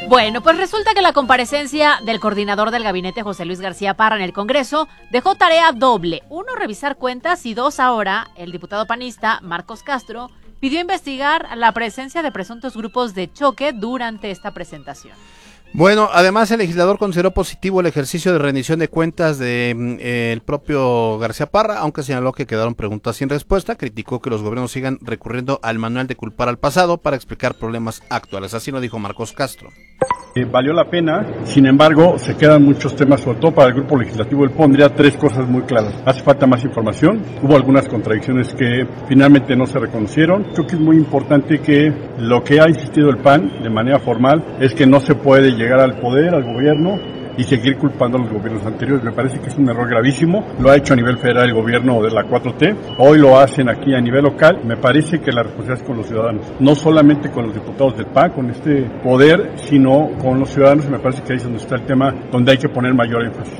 Bueno, pues resulta que la comparecencia del coordinador del gabinete, José Luis García Parra, en el Congreso dejó tarea doble. Uno, revisar cuentas, y dos, ahora, el diputado panista Marcos Castro pidió investigar la presencia de presuntos grupos de choque durante esta presentación. Bueno, además el legislador consideró positivo el ejercicio de rendición de cuentas de el propio García Parra, aunque señaló que quedaron preguntas sin respuesta. Criticó que los gobiernos sigan recurriendo al manual de culpar al pasado para explicar problemas actuales. Así lo dijo Marcos Castro. Valió la pena, sin embargo, se quedan muchos temas, sobre todo para el grupo legislativo. Él pondría tres cosas muy claras. Hace falta más información, hubo algunas contradicciones que finalmente no se reconocieron. Creo que es muy importante que lo que ha insistido el PAN de manera formal es que no se puede llegar al poder, al gobierno, y seguir culpando a los gobiernos anteriores. Me parece que es un error gravísimo. Lo ha hecho a nivel federal el gobierno de la 4T. Hoy lo hacen aquí a nivel local. Me parece que la responsabilidad es con los ciudadanos. No solamente con los diputados del PAN, con este poder, sino con los ciudadanos. Me parece que ahí es donde está el tema, donde hay que poner mayor énfasis.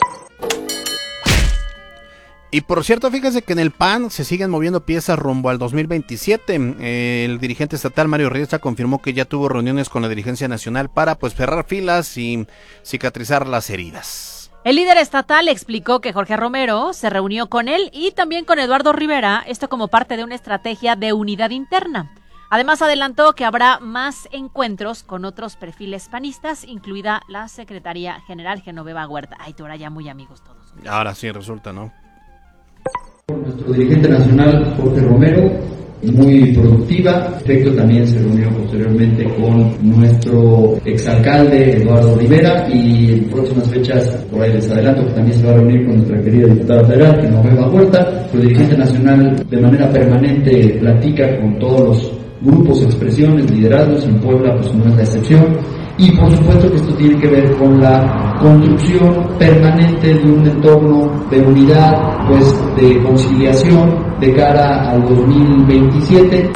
Y por cierto, fíjense que en el PAN se siguen moviendo piezas rumbo al 2027. El dirigente estatal Mario Riestra confirmó que ya tuvo reuniones con la dirigencia nacional para cerrar filas y cicatrizar las heridas. El líder estatal explicó que Jorge Romero se reunió con él y también con Eduardo Rivera, esto como parte de una estrategia de unidad interna. Además adelantó que habrá más encuentros con otros perfiles panistas, incluida la secretaria general Genoveva Huerta. Ay, tú ahora ya muy amigos todos. Ahora sí resulta, ¿no? Nuestro dirigente nacional, Jorge Romero, muy productiva. Efecto también se reunió posteriormente con nuestro exalcalde Eduardo Rivera, y en próximas fechas, por ahí les adelanto que también se va a reunir con nuestra querida diputada federal, Genoveva Huerta. Nuestro dirigente nacional de manera permanente platica con todos los grupos, expresiones, liderazgos, en Puebla pues no es la excepción. Y por supuesto que esto tiene que ver con la construcción permanente de un entorno de unidad, pues de conciliación de cara al 2027.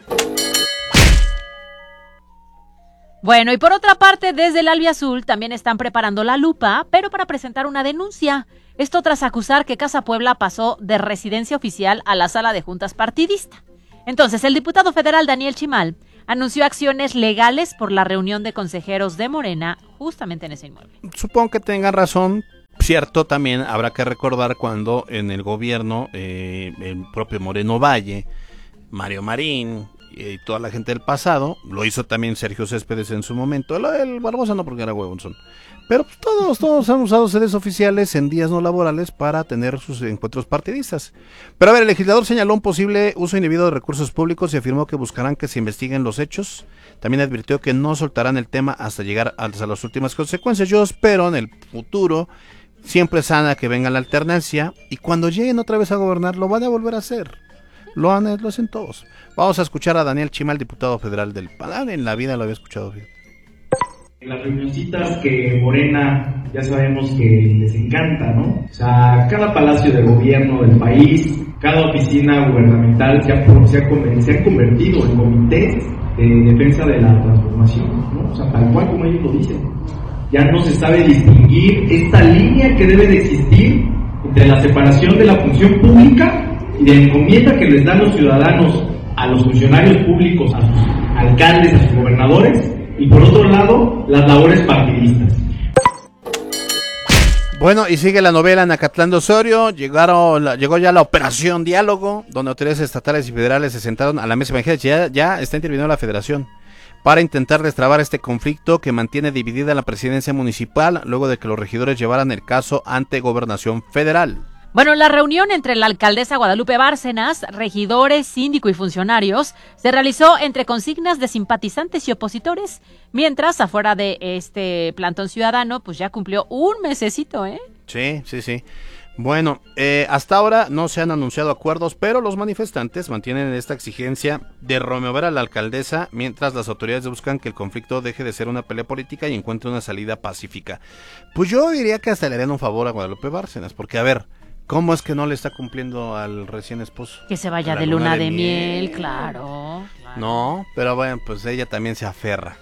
Bueno, y por otra parte, desde el Albiazul también están preparando la lupa, pero para presentar una denuncia. Esto tras acusar que Casa Puebla pasó de residencia oficial a la sala de juntas partidista. Entonces, el diputado federal Daniel Chimal anunció acciones legales por la reunión de consejeros de Morena justamente en ese inmueble. Supongo que tengan razón. Cierto, también habrá que recordar cuando en el gobierno el propio Moreno Valle, Mario Marín y toda la gente del pasado, lo hizo también Sergio Céspedes en su momento, el Barbosa no, porque era huevonzón, pero pues todos han usado sedes oficiales en días no laborales para tener sus encuentros partidistas. Pero a ver, el legislador señaló un posible uso indebido de recursos públicos y afirmó que buscarán que se investiguen los hechos. También advirtió que no soltarán el tema hasta llegar a las últimas consecuencias. Yo espero en el futuro, siempre sana, que venga la alternancia, y cuando lleguen otra vez a gobernar lo van a volver a hacer. Lo hacen todos. Vamos a escuchar a Daniel Chimal, diputado federal del PAN. En la vida lo había escuchado, fíjate. Las reunioncitas que Morena ya sabemos que les encanta, ¿no? O sea, cada palacio de gobierno del país, cada oficina gubernamental se han convertido en comités de defensa de la transformación, ¿no? O sea, tal cual como ellos lo dicen. Ya no se sabe distinguir esta línea que debe de existir entre la separación de la función pública y de la encomienda que les dan los ciudadanos a los funcionarios públicos, a sus alcaldes, a sus gobernadores, y por otro lado, las labores partidistas. Bueno, y sigue la novela en Acatlán de Osorio. Llegó ya la operación Diálogo, donde autoridades estatales y federales se sentaron a la mesa. Imagínate, ya está interviniendo la federación para intentar destrabar este conflicto que mantiene dividida la presidencia municipal luego de que los regidores llevaran el caso ante Gobernación Federal. Bueno, la reunión entre la alcaldesa Guadalupe Bárcenas, regidores, síndico y funcionarios se realizó entre consignas de simpatizantes y opositores, mientras afuera de este plantón ciudadano pues ya cumplió un mesecito, ¿eh? Sí. Bueno, hasta ahora no se han anunciado acuerdos, pero los manifestantes mantienen esta exigencia de remover a la alcaldesa mientras las autoridades buscan que el conflicto deje de ser una pelea política y encuentre una salida pacífica. Pues yo diría que hasta le harían un favor a Guadalupe Bárcenas, porque a ver, ¿cómo es que no le está cumpliendo al recién esposo? Que se vaya de luna de miel, claro. No, pero bueno, pues ella también se aferra.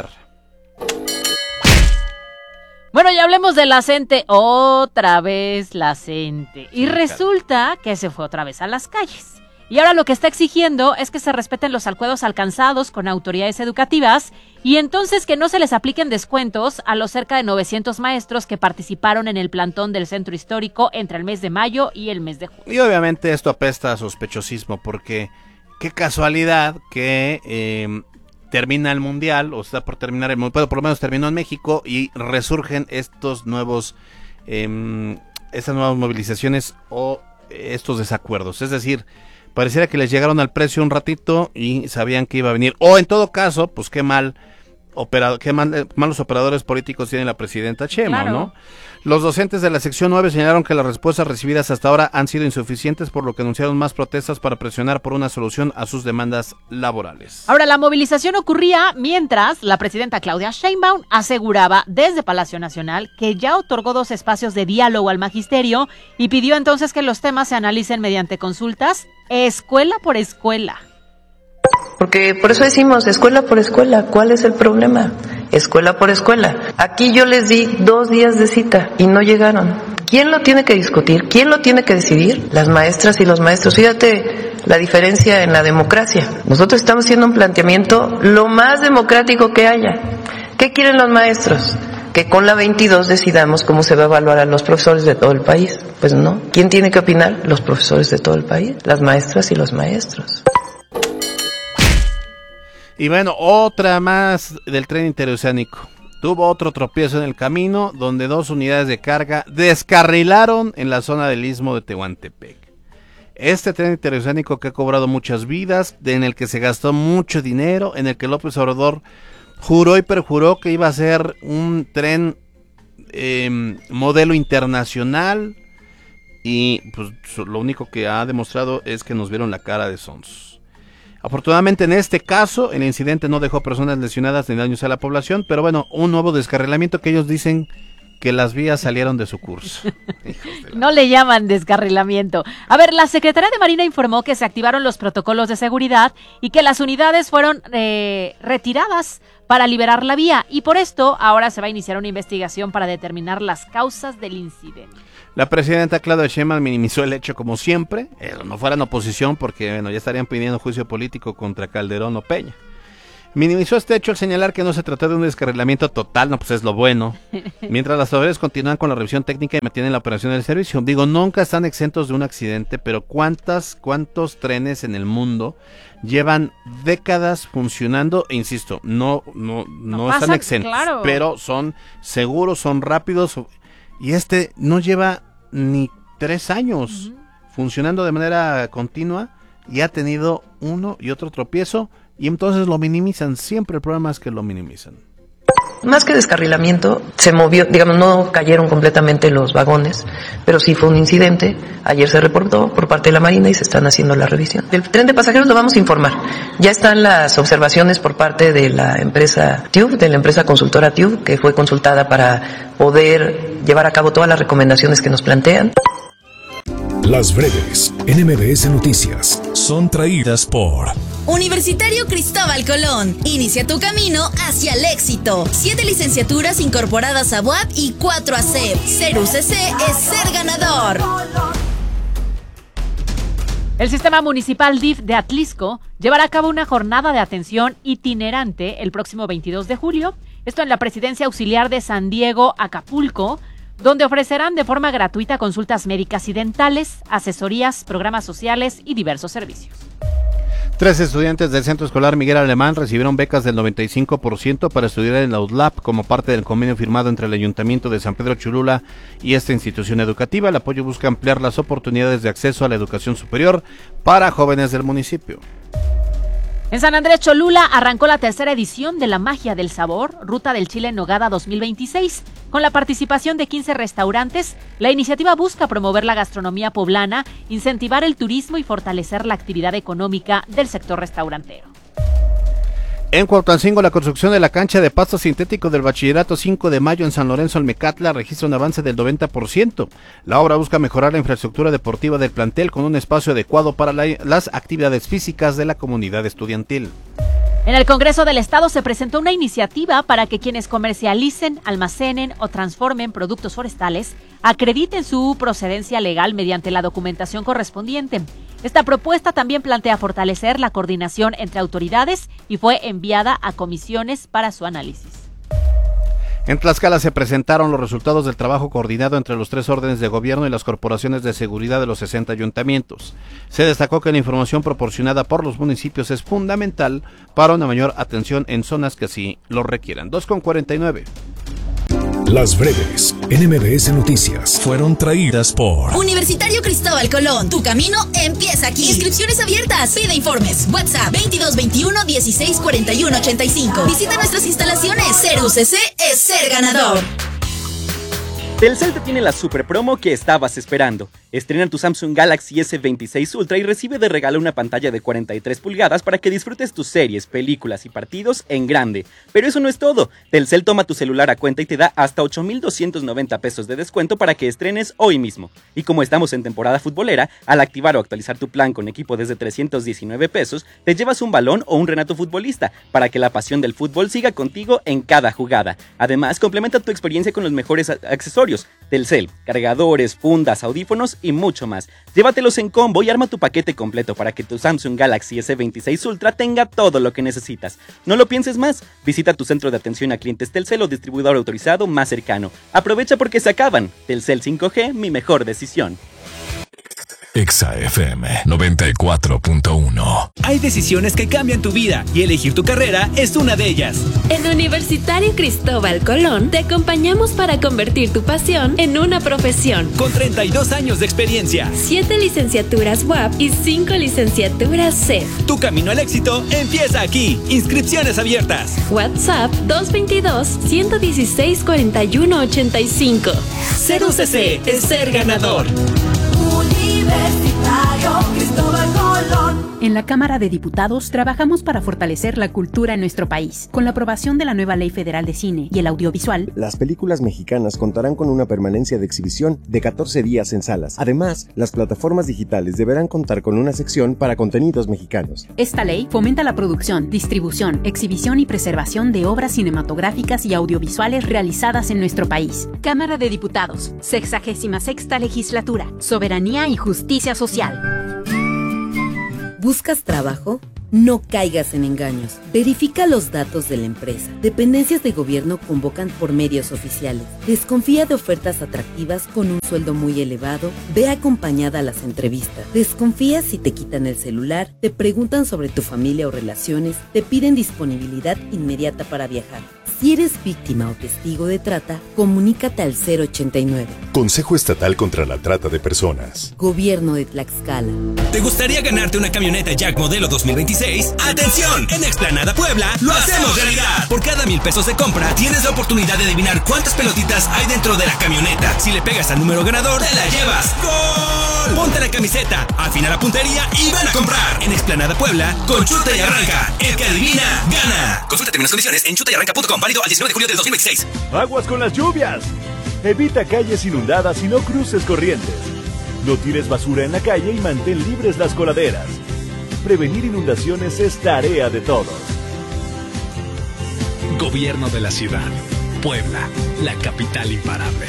Bueno, ya hablemos de la CENTE, otra vez la CENTE. Y resulta que se fue otra vez a las calles. Y ahora lo que está exigiendo es que se respeten los acuerdos alcanzados con autoridades educativas y entonces que no se les apliquen descuentos a los cerca de 900 maestros que participaron en el plantón del centro histórico entre el mes de mayo y el mes de junio. Y obviamente esto apesta a sospechosismo porque qué casualidad que termina el mundial, o está por terminar el mundial, por lo menos terminó en México y resurgen estas nuevas movilizaciones o estos desacuerdos. Es decir, pareciera que les llegaron al precio un ratito y sabían que iba a venir. O en todo caso, pues qué malos operadores políticos tiene la presidenta Sheinbaum, claro, ¿no? Los docentes de la sección 9 señalaron que las respuestas recibidas hasta ahora han sido insuficientes, por lo que anunciaron más protestas para presionar por una solución a sus demandas laborales. Ahora, la movilización ocurría mientras la presidenta Claudia Sheinbaum aseguraba desde Palacio Nacional que ya otorgó 2 espacios de diálogo al magisterio y pidió entonces que los temas se analicen mediante consultas escuela por escuela. Porque por eso decimos escuela por escuela, ¿cuál es el problema? Escuela por escuela. Aquí yo les di 2 días de cita y no llegaron. ¿Quién lo tiene que discutir? ¿Quién lo tiene que decidir? Las maestras y los maestros. Fíjate la diferencia en la democracia. Nosotros estamos haciendo un planteamiento lo más democrático que haya. ¿Qué quieren los maestros? Que con la 22 decidamos cómo se va a evaluar a los profesores de todo el país. Pues no. ¿Quién tiene que opinar? Los profesores de todo el país, las maestras y los maestros. Y bueno, otra más del tren interoceánico. Tuvo otro tropiezo en el camino donde 2 unidades de carga descarrilaron en la zona del istmo de Tehuantepec. Este tren interoceánico que ha cobrado muchas vidas, en el que se gastó mucho dinero, en el que López Obrador juró y perjuró que iba a ser un tren modelo internacional, y pues lo único que ha demostrado es que nos vieron la cara de sonsos. Afortunadamente en este caso el incidente no dejó personas lesionadas ni daños a la población, pero bueno, un nuevo descarrilamiento que ellos dicen que las vías salieron de su curso. No le llaman descarrilamiento. A ver, la Secretaría de Marina informó que se activaron los protocolos de seguridad y que las unidades fueron retiradas para liberar la vía, y por esto ahora se va a iniciar una investigación para determinar las causas del incidente. La presidenta Claudia Sheinbaum minimizó el hecho como siempre, no fueran oposición porque bueno, ya estarían pidiendo juicio político contra Calderón o Peña. Minimizó este hecho al señalar que no se trató de un descarrilamiento total, no, pues es lo bueno. Mientras las autoridades continúan con la revisión técnica y mantienen la operación del servicio. Digo, nunca están exentos de un accidente, pero ¿cuántos trenes en el mundo llevan décadas funcionando? E insisto, no están exentos, claro, pero son seguros, son rápidos. Y este no lleva ni 3 años funcionando de manera continua y ha tenido uno y otro tropiezo. Y entonces lo minimizan, siempre el problema es que lo minimizan. Más que descarrilamiento, se movió, digamos, no cayeron completamente los vagones, pero sí fue un incidente. Ayer se reportó por parte de la Marina y se están haciendo la revisión. Del tren de pasajeros lo vamos a informar. Ya están las observaciones por parte de la empresa TÜV, de la empresa consultora TÜV, que fue consultada para poder llevar a cabo todas las recomendaciones que nos plantean. Las breves en MBS Noticias son traídas por Universitario Cristóbal Colón. Inicia tu camino hacia el éxito. 7 licenciaturas incorporadas a UAP y 4 a CEP. Ser UCC es ser ganador. El Sistema Municipal DIF de Atlisco llevará a cabo una jornada de atención itinerante el próximo 22 de julio. Esto en la Presidencia Auxiliar de San Diego, Acapulco, donde ofrecerán de forma gratuita consultas médicas y dentales, asesorías, programas sociales y diversos servicios. 3 estudiantes del Centro Escolar Miguel Alemán recibieron becas del 95% para estudiar en la UDLAP como parte del convenio firmado entre el Ayuntamiento de San Pedro Cholula y esta institución educativa. El apoyo busca ampliar las oportunidades de acceso a la educación superior para jóvenes del municipio. En San Andrés Cholula arrancó la 3ª edición de La Magia del Sabor, Ruta del Chile en Nogada 2026. Con la participación de 15 restaurantes, la iniciativa busca promover la gastronomía poblana, incentivar el turismo y fortalecer la actividad económica del sector restaurantero. En Cuauhtancingo, la construcción de la cancha de pasto sintético del Bachillerato 5 de Mayo en San Lorenzo Almecatla registra un avance del 90%. La obra busca mejorar la infraestructura deportiva del plantel con un espacio adecuado para las actividades físicas de la comunidad estudiantil. En el Congreso del Estado se presentó una iniciativa para que quienes comercialicen, almacenen o transformen productos forestales acrediten su procedencia legal mediante la documentación correspondiente. Esta propuesta también plantea fortalecer la coordinación entre autoridades y fue enviada a comisiones para su análisis. En Tlaxcala se presentaron los resultados del trabajo coordinado entre los 3 órdenes de gobierno y las corporaciones de seguridad de los 60 ayuntamientos. Se destacó que la información proporcionada por los municipios es fundamental para una mayor atención en zonas que así lo requieran. 2:49. Las breves en MBS Noticias fueron traídas por Universitario Cristóbal Colón. Tu camino empieza aquí. Inscripciones abiertas. Pide informes. WhatsApp 2221 16 41 85. Visita nuestras instalaciones. Ser UCC es ser ganador. Telcel te tiene la super promo que estabas esperando. Estrena tu Samsung Galaxy S26 Ultra y recibe de regalo una pantalla de 43 pulgadas para que disfrutes tus series, películas y partidos en grande. Pero eso no es todo. Telcel toma tu celular a cuenta y te da hasta 8,290 pesos de descuento para que estrenes hoy mismo. Y como estamos en temporada futbolera, al activar o actualizar tu plan con equipo desde 319 pesos, te llevas un balón o un Renato futbolista para que la pasión del fútbol siga contigo en cada jugada. Además, complementa tu experiencia con los mejores accesorios. Telcel, cargadores, fundas, audífonos y mucho más. Llévatelos en combo y arma tu paquete completo para que tu Samsung Galaxy S26 Ultra tenga todo lo que necesitas. No lo pienses más. Visita tu centro de atención a clientes Telcel o distribuidor autorizado más cercano. Aprovecha porque se acaban. Telcel 5G, mi mejor decisión. Exa FM 94.1. Hay decisiones que cambian tu vida y elegir tu carrera es una de ellas. En Universitario Cristóbal Colón te acompañamos para convertir tu pasión en una profesión. Con 32 años de experiencia, 7 licenciaturas UAP y 5 licenciaturas CEF. Tu camino al éxito empieza aquí. Inscripciones abiertas. WhatsApp 222-116-4185. Ser UCC es ser ganador. Universitario Cristóbal Colón. En la Cámara de Diputados trabajamos para fortalecer la cultura en nuestro país. Con la aprobación de la nueva Ley Federal de Cine y el Audiovisual, las películas mexicanas contarán con una permanencia de exhibición de 14 días en salas. Además, las plataformas digitales deberán contar con una sección para contenidos mexicanos. Esta ley fomenta la producción, distribución, exhibición y preservación de obras cinematográficas y audiovisuales realizadas en nuestro país. Cámara de Diputados, 66ª Legislatura, Soberanía y Justicia Social. ¿Buscas trabajo? No caigas en engaños. Verifica los datos de la empresa. Dependencias de gobierno convocan por medios oficiales. Desconfía de ofertas atractivas con un sueldo muy elevado. Ve acompañada a las entrevistas. Desconfía si te quitan el celular, te preguntan sobre tu familia o relaciones, te piden disponibilidad inmediata para viajar. Si eres víctima o testigo de trata, comunícate al 089. Consejo Estatal contra la Trata de Personas. Gobierno de Tlaxcala. ¿Te gustaría ganarte una camioneta Jack modelo 2026? ¡Atención! En Explanada Puebla lo hacemos realidad. Por cada 1,000 pesos de compra tienes la oportunidad de adivinar cuántas pelotitas hay dentro de la camioneta. Si le pegas al número ganador, te la llevas. ¡Gol! Ponte la camiseta, afina la puntería y van a comprar. En Explanada Puebla, con Chuta y Arranca. El que adivina, gana. Consulta términos y condiciones en chutayarranca.com. Válido al 19 de julio del 2026. ¡Aguas con las lluvias! Evita calles inundadas y no cruces corrientes. No tires basura en la calle y mantén libres las coladeras. Prevenir inundaciones es tarea de todos. Gobierno de la ciudad. Puebla, la capital imparable.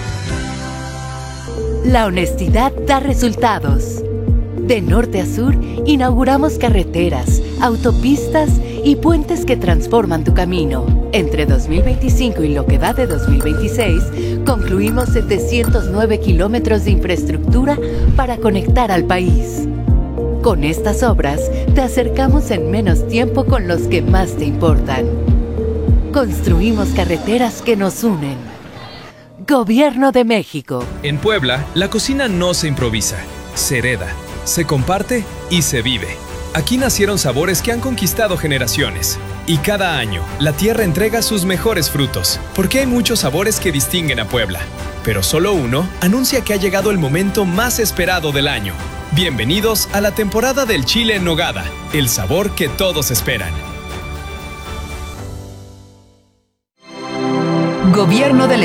La honestidad da resultados. De norte a sur, inauguramos carreteras, autopistas y puentes que transforman tu camino. Entre 2025 y lo que va de 2026, concluimos 709 kilómetros de infraestructura para conectar al país. Con estas obras, te acercamos en menos tiempo con los que más te importan. Construimos carreteras que nos unen. Gobierno de México. En Puebla, la cocina no se improvisa, se hereda, se comparte y se vive. Aquí nacieron sabores que han conquistado generaciones. Y cada año, la tierra entrega sus mejores frutos, porque hay muchos sabores que distinguen a Puebla. Pero solo uno anuncia que ha llegado el momento más esperado del año. Bienvenidos a la temporada del chile en nogada, el sabor que todos esperan. Gobierno del